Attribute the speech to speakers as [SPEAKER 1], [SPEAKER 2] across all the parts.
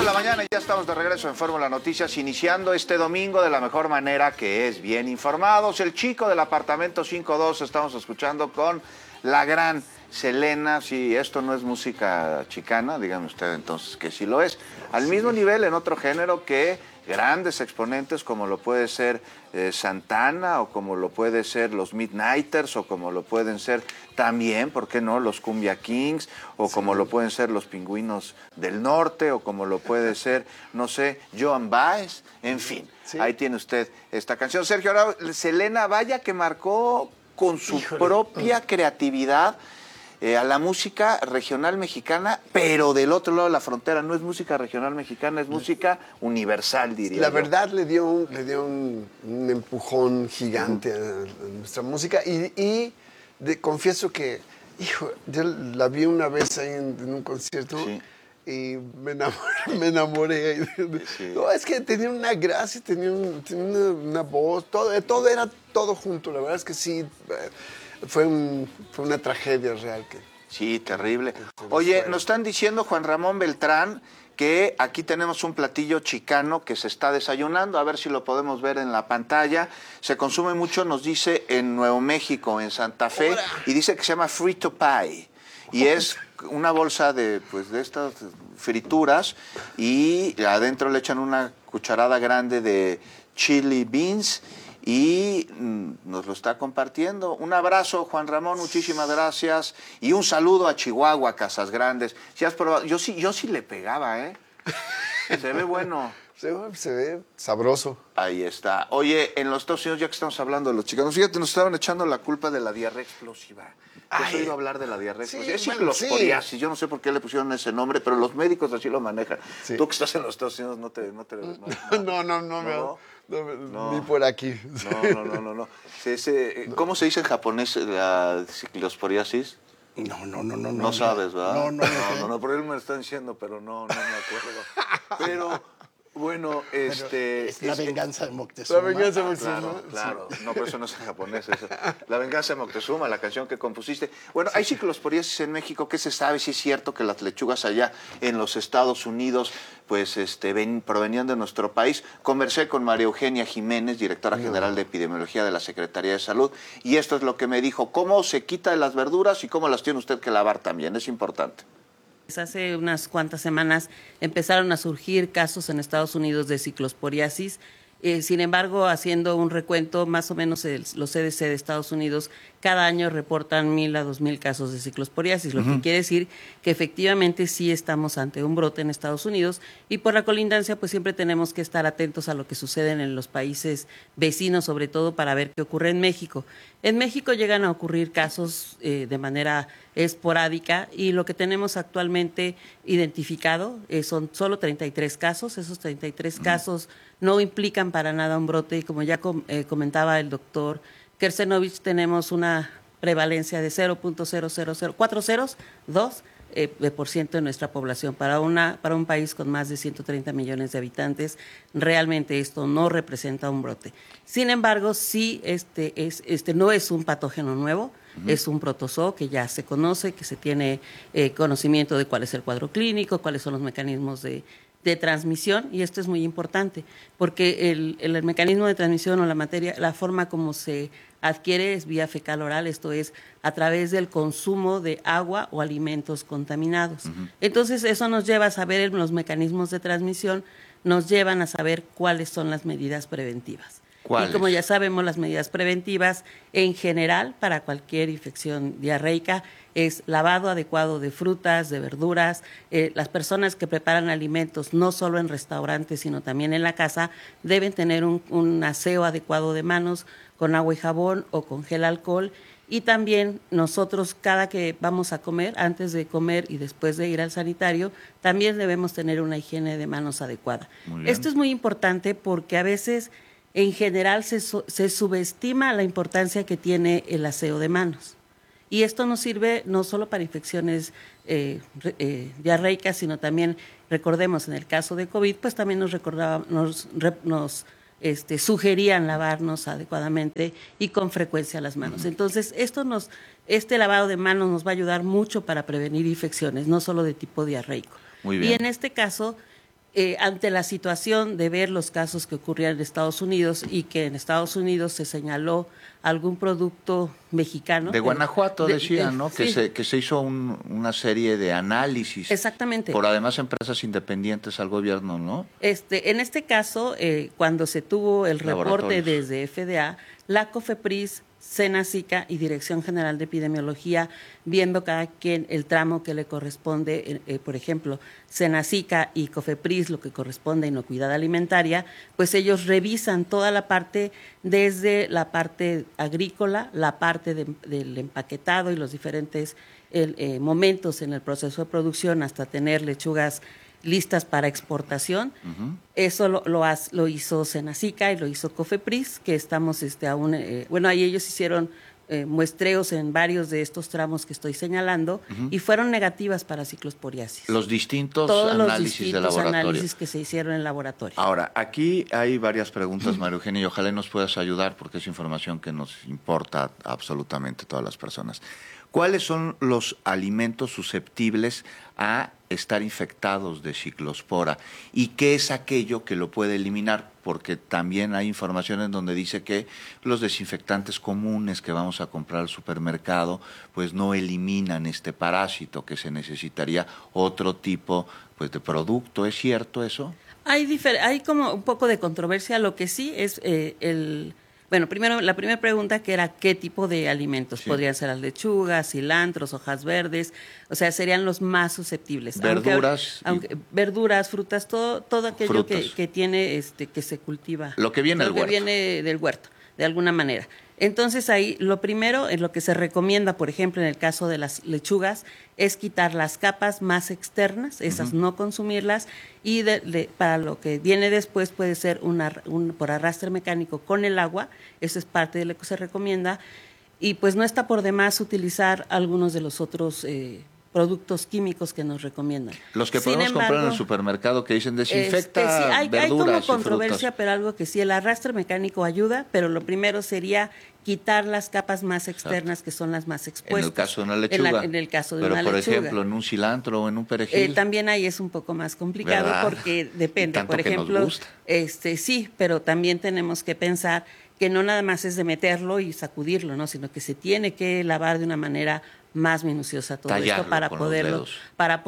[SPEAKER 1] de la mañana, ya estamos de regreso en Fórmula Noticias, iniciando este domingo de la mejor manera, que es bien informados. El chico del apartamento 52 estamos escuchando con la gran Selena. Si esto no es música chicana, dígame usted entonces que sí lo es. Al mismo nivel, en otro género, que grandes exponentes como lo puede ser Santana, o como lo puede ser los Midnighters, o como lo pueden ser también, ¿por qué no?, los Cumbia Kings, o como lo pueden ser los Pingüinos del Norte, o como lo puede ser, no sé, Joan Baez, en fin. Ahí tiene usted esta canción. Sergio, ahora Selena, vaya que marcó con su propia creatividad a la música regional mexicana, pero del otro lado de la frontera. No es música regional mexicana, es música universal, diría
[SPEAKER 2] La
[SPEAKER 1] yo.
[SPEAKER 2] verdad le dio un empujón gigante a nuestra música y confieso que, hijo, yo la vi una vez ahí en un concierto y me enamoré. Sí. No, es que tenía una gracia, tenía una voz, todo era todo junto. La verdad es que sí. Fue una tragedia real.
[SPEAKER 1] Sí, terrible. Oye, nos están diciendo, Juan Ramón Beltrán, que aquí tenemos un platillo chicano que se está desayunando. A ver si lo podemos ver en la pantalla. Se consume mucho, nos dice, en Nuevo México, en Santa Fe. ¡Hola! Y dice que se llama frito pie. Y es una bolsa de estas frituras, y adentro le echan una cucharada grande de chili beans, y nos lo está compartiendo. Un abrazo, Juan Ramón, muchísimas gracias, y un saludo a Chihuahua, Casas Grandes. Si has probado, yo sí le pegaba, se ve bueno.
[SPEAKER 2] Se ve sabroso.
[SPEAKER 1] Ahí está. Oye, en los Estados Unidos, ya que estamos hablando de los chicanos, fíjate, nos estaban echando la culpa de la diarrea explosiva. ¿Has oído hablar de la diarrea explosiva? Es ciclosporiasis, sí. Yo no sé por qué le pusieron ese nombre, pero los médicos así lo manejan. Sí. Tú que estás en los Estados Unidos, no.
[SPEAKER 2] Ni por aquí.
[SPEAKER 1] No. ¿Cómo se dice en japonés la ciclosporiasis? No sabes, ¿verdad? No, por él me lo están diciendo, pero no me acuerdo. Pero bueno,
[SPEAKER 3] es la venganza de Moctezuma.
[SPEAKER 2] La venganza de Moctezuma.
[SPEAKER 1] Claro. No, por eso no es en japonés. La venganza de Moctezuma, la canción que compusiste. Bueno, hay ciclosporiasis en México. ¿Qué se sabe? Si es cierto que las lechugas allá en los Estados Unidos provenían de nuestro país. Conversé con María Eugenia Jiménez, directora general de Epidemiología de la Secretaría de Salud, y esto es lo que me dijo: cómo se quita de las verduras y cómo las tiene usted que lavar también. Es importante.
[SPEAKER 4] Hace unas cuantas semanas empezaron a surgir casos en Estados Unidos de ciclosporiasis. Sin embargo, haciendo un recuento, más o menos los CDC de Estados Unidos cada año reportan 1,000 a 2,000 casos de ciclosporiasis, lo que quiere decir que efectivamente sí estamos ante un brote en Estados Unidos, y por la colindancia pues siempre tenemos que estar atentos a lo que sucede en los países vecinos, sobre todo para ver qué ocurre en México. En México llegan a ocurrir casos de manera esporádica, y lo que tenemos actualmente identificado son solo 33 casos. Esos 33 casos no implican para nada un brote, y como ya comentaba el doctor Kersenovich, tenemos una prevalencia de 0.00042% de nuestra población. Para un país con más de 130 millones de habitantes, realmente esto no representa un brote. Sin embargo, sí, no es un patógeno nuevo. Es un protozoo que ya se conoce, que se tiene conocimiento de cuál es el cuadro clínico, cuáles son los mecanismos de transmisión, y esto es muy importante porque el mecanismo de transmisión o la forma como se adquiere es vía fecal oral, esto es a través del consumo de agua o alimentos contaminados. Entonces eso nos lleva a saber los mecanismos de transmisión, nos llevan a saber cuáles son las medidas preventivas. ¿Cuáles? Y como ya sabemos, las medidas preventivas en general para cualquier infección diarreica es lavado adecuado de frutas, de verduras. Las personas que preparan alimentos, no solo en restaurantes, sino también en la casa, deben tener un aseo adecuado de manos con agua y jabón o con gel alcohol. Y también nosotros, cada que vamos a comer, antes de comer y después de ir al sanitario, también debemos tener una higiene de manos adecuada. Esto es muy importante porque a veces, en general, se subestima la importancia que tiene el aseo de manos. Y esto nos sirve no solo para infecciones diarreicas, sino también, recordemos, en el caso de COVID, pues también nos sugerían lavarnos adecuadamente y con frecuencia las manos. Entonces, este lavado de manos nos va a ayudar mucho para prevenir infecciones, no solo de tipo diarreico. Muy bien. Y en este caso, ante la situación de ver los casos que ocurrían en Estados Unidos y que en Estados Unidos se señaló algún producto mexicano.
[SPEAKER 1] De Guanajuato decían, ¿no?
[SPEAKER 4] Sí.
[SPEAKER 1] Que se hizo una serie de análisis.
[SPEAKER 4] Exactamente.
[SPEAKER 1] Por además empresas independientes al gobierno, ¿no?
[SPEAKER 4] En este caso, cuando se tuvo el reporte desde FDA, la COFEPRIS, Senacica y Dirección General de Epidemiología, viendo cada quien el tramo que le corresponde, por ejemplo, Senacica y COFEPRIS, lo que corresponde a inocuidad alimentaria, pues ellos revisan toda la parte, desde la parte agrícola, la parte del empaquetado y los diferentes momentos en el proceso de producción, hasta tener lechugas listas para exportación. Eso lo hizo Senacica y lo hizo COFEPRIS, que estamos aún, ahí ellos hicieron muestreos en varios de estos tramos que estoy señalando y fueron negativas para ciclosporiasis.
[SPEAKER 1] Los distintos
[SPEAKER 4] Todos
[SPEAKER 1] análisis
[SPEAKER 4] los distintos
[SPEAKER 1] de laboratorio.
[SPEAKER 4] análisis que se hicieron en laboratorio.
[SPEAKER 1] Ahora, aquí hay varias preguntas, María Eugenia, y ojalá nos puedas ayudar porque es información que nos importa a absolutamente todas las personas. ¿Cuáles son los alimentos susceptibles a estar infectados de ciclospora? ¿Y qué es aquello que lo puede eliminar? Porque también hay información en donde dice que los desinfectantes comunes que vamos a comprar al supermercado pues no eliminan este parásito, que se necesitaría otro tipo pues de producto. ¿Es cierto eso?
[SPEAKER 4] Hay como un poco de controversia. Lo que sí es primero, la primera pregunta, que era qué tipo de alimentos. Sí. Podrían ser las lechugas, cilantros, hojas verdes, o sea, serían los más susceptibles.
[SPEAKER 1] Verduras.
[SPEAKER 4] Verduras, frutas, todo aquello que tiene, que se cultiva.
[SPEAKER 1] Lo que viene del huerto.
[SPEAKER 4] Lo que viene del huerto, de alguna manera. Entonces ahí, lo primero, en lo que se recomienda, por ejemplo, en el caso de las lechugas, es quitar las capas más externas, esas no consumirlas, y para lo que viene después puede ser por arrastre mecánico con el agua, eso es parte de lo que se recomienda, y pues no está por demás utilizar algunos de los otros productos químicos que nos recomiendan.
[SPEAKER 1] Los que podemos comprar en el supermercado que dicen desinfecta
[SPEAKER 4] sí, hay
[SPEAKER 1] verduras
[SPEAKER 4] como controversia,
[SPEAKER 1] y frutas.
[SPEAKER 4] Pero algo que sí, el arrastre mecánico ayuda, pero lo primero sería quitar las capas más externas, que son las más expuestas.
[SPEAKER 1] En el caso de una lechuga.
[SPEAKER 4] En el caso de una
[SPEAKER 1] lechuga.
[SPEAKER 4] Pero,
[SPEAKER 1] por ejemplo, en un cilantro o en un perejil.
[SPEAKER 4] También ahí es un poco más complicado, ¿verdad? Porque depende.
[SPEAKER 1] Tanto
[SPEAKER 4] por ejemplo,
[SPEAKER 1] que nos gusta.
[SPEAKER 4] Sí, pero también tenemos que pensar que no nada más es de meterlo y sacudirlo, ¿no? Sino que se tiene que lavar de una manera más minuciosa todo esto para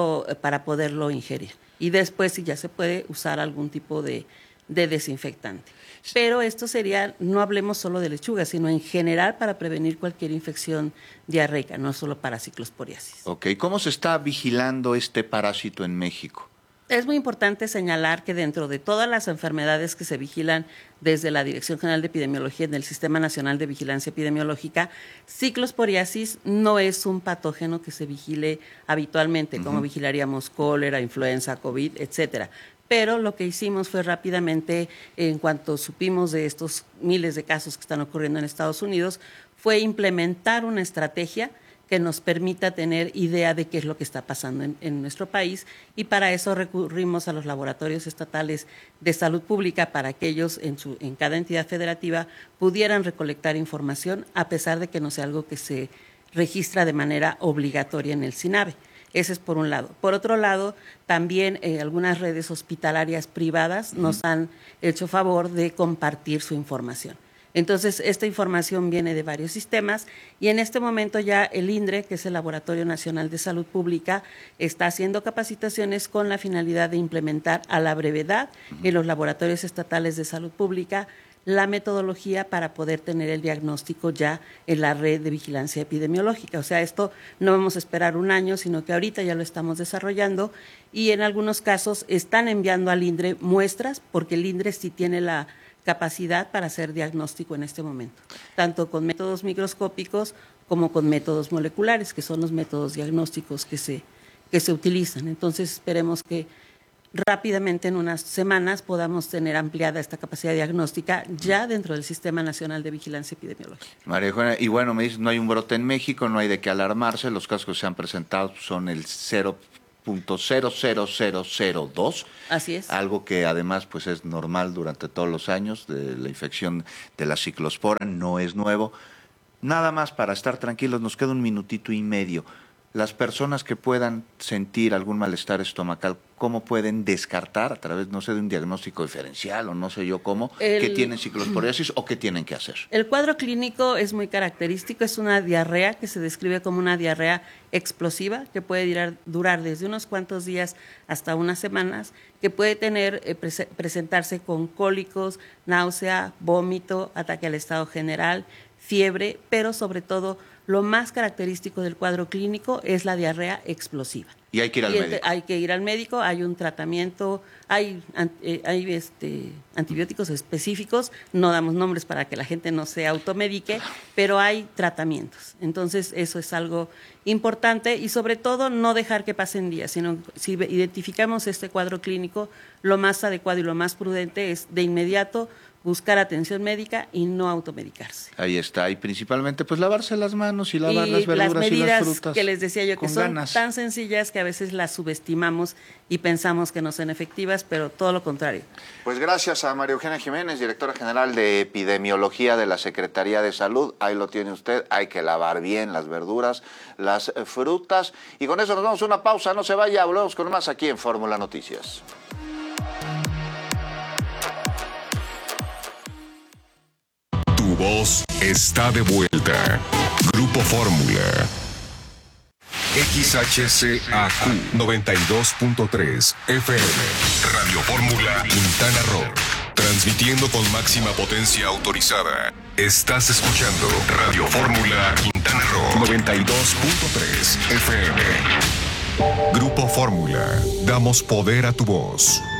[SPEAKER 4] poderlo ingerir. Y después sí ya se puede usar algún tipo de desinfectante. Pero esto sería, no hablemos solo de lechuga, sino en general para prevenir cualquier infección diarreica, no solo para ciclosporiasis.
[SPEAKER 1] Ok, ¿cómo se está vigilando este parásito en México?
[SPEAKER 4] Es muy importante señalar que dentro de todas las enfermedades que se vigilan desde la Dirección General de Epidemiología en el Sistema Nacional de Vigilancia Epidemiológica, ciclosporiasis no es un patógeno que se vigile habitualmente, como vigilaríamos cólera, influenza, COVID, etcétera. Pero lo que hicimos fue rápidamente, en cuanto supimos de estos miles de casos que están ocurriendo en Estados Unidos, fue implementar una estrategia que nos permita tener idea de qué es lo que está pasando en nuestro país, y para eso recurrimos a los laboratorios estatales de salud pública para que ellos en cada entidad federativa pudieran recolectar información, a pesar de que no sea algo que se registra de manera obligatoria en el SINAVE. Ese es por un lado. Por otro lado, también algunas redes hospitalarias privadas nos han hecho favor de compartir su información. Entonces, esta información viene de varios sistemas, y en este momento ya el INDRE, que es el Laboratorio Nacional de Salud Pública, está haciendo capacitaciones con la finalidad de implementar a la brevedad en los laboratorios estatales de salud pública la metodología para poder tener el diagnóstico ya en la red de vigilancia epidemiológica. O sea, esto no vamos a esperar un año, sino que ahorita ya lo estamos desarrollando, y en algunos casos están enviando al INDRE muestras, porque el INDRE sí tiene la capacidad para hacer diagnóstico en este momento, tanto con métodos microscópicos como con métodos moleculares, que son los métodos diagnósticos que se utilizan. Entonces, esperemos que rápidamente, en unas semanas, podamos tener ampliada esta capacidad diagnóstica ya dentro del Sistema Nacional de Vigilancia Epidemiológica.
[SPEAKER 1] María Eugenia, y bueno, me dices, no hay un brote en México, no hay de qué alarmarse, los casos que se han presentado son el 0.00002.
[SPEAKER 4] Así es.
[SPEAKER 1] Algo que además pues es normal durante todos los años de la infección de la ciclospora, no es nuevo. Nada más para estar tranquilos, nos queda un minutito y medio. las personas que puedan sentir algún malestar estomacal, ¿cómo pueden descartar a través, no sé, de un diagnóstico diferencial o no sé yo cómo, que tienen ciclosporiasis o qué tienen que hacer?
[SPEAKER 4] El cuadro clínico es muy característico, es una diarrea que se describe como una diarrea explosiva que puede durar desde unos cuantos días hasta unas semanas, que puede presentarse con cólicos, náusea, vómito, ataque al estado general, fiebre, pero sobre todo lo más característico del cuadro clínico es la diarrea explosiva.
[SPEAKER 1] Y hay que ir al médico.
[SPEAKER 4] Hay que ir al médico, hay un tratamiento, hay antibióticos específicos, no damos nombres para que la gente no se automedique, pero hay tratamientos. Entonces eso es algo importante y sobre todo no dejar que pasen días, sino si identificamos este cuadro clínico, lo más adecuado y lo más prudente es de inmediato buscar atención médica y no automedicarse.
[SPEAKER 1] Ahí está, y principalmente pues lavarse las manos y lavar las verduras
[SPEAKER 4] las medidas
[SPEAKER 1] y las frutas
[SPEAKER 4] que les decía yo que son
[SPEAKER 1] ganas.
[SPEAKER 4] Tan sencillas que a veces las subestimamos y pensamos que no son efectivas, pero todo lo contrario.
[SPEAKER 1] Pues gracias a María Eugenia Jiménez, directora general de Epidemiología de la Secretaría de Salud. Ahí lo tiene usted, hay que lavar bien las verduras, las frutas. Y con eso nos damos una pausa, no se vaya, volvemos con más aquí en Fórmula Noticias.
[SPEAKER 5] Tu voz está de vuelta. Grupo Fórmula. XHCAQ 92.3 FM. Radio Fórmula Quintana Roo. Transmitiendo con máxima potencia autorizada. Estás escuchando Radio Fórmula Quintana Roo 92.3 FM. Grupo Fórmula. Damos poder a tu voz.